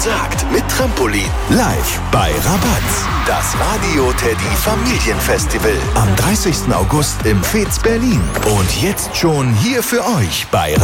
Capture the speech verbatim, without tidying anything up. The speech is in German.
gesagt mit Trampolin. Live bei Rabatz. Das Radio Teddy Familienfestival am dreißigsten August im Fez Berlin. Und jetzt schon hier für euch bei